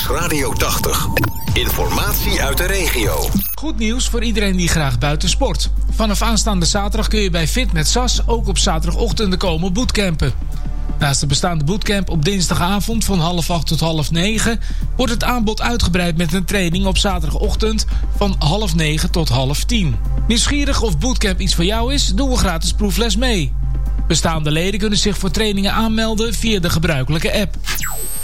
NOS Radio 80. Informatie uit de regio. Goed nieuws voor iedereen die graag buiten sport. Vanaf aanstaande zaterdag kun je bij Fit met SAS ook op zaterdagochtenden komen bootcampen. Naast de bestaande bootcamp op dinsdagavond van 7:30 tot 8:30... wordt het aanbod uitgebreid met een training op zaterdagochtend van 8:30 tot 9:30. Nieuwsgierig of bootcamp iets voor jou is? Doen we gratis proefles mee. Bestaande leden kunnen zich voor trainingen aanmelden via de gebruikelijke app.